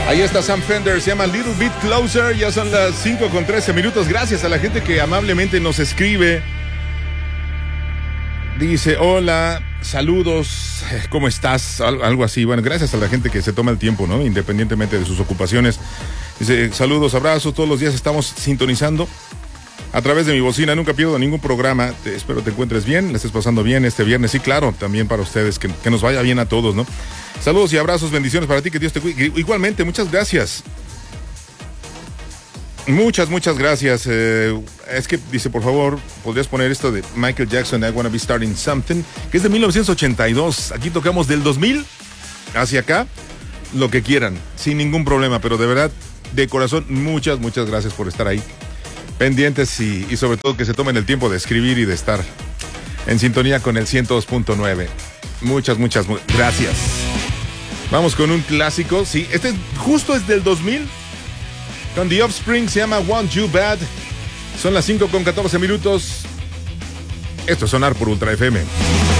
Ahí está Sam Fender, se llama Little Bit Closer. Ya son las 5:13. Gracias a la gente que amablemente nos escribe. Dice, hola, saludos, ¿cómo estás? Algo así. Bueno, gracias a la gente que se toma el tiempo, ¿no? Independientemente de sus ocupaciones. Dice, saludos, abrazos, todos los días estamos sintonizando a través de mi bocina. Nunca pierdo ningún programa. Espero te encuentres bien, le estés pasando bien este viernes. Sí, claro, también para ustedes, que nos vaya bien a todos, ¿no? Saludos y abrazos, bendiciones para ti, que Dios te cuide. Igualmente, muchas gracias. Muchas gracias. Es que dice, por favor, podrías poner esto de Michael Jackson, I Wanna Be Starting Something, que es de 1982. Aquí tocamos del 2000 hacia acá, lo que quieran, sin ningún problema, pero de verdad, de corazón, muchas gracias por estar ahí, pendientes y sobre todo que se tomen el tiempo de escribir y de estar en sintonía con el 102.9. Muchas gracias. Vamos con un clásico, sí, este justo es del 2000. Con The Offspring, se llama Want You Bad. Son las 5:14. Esto es Sonar por Ultra FM.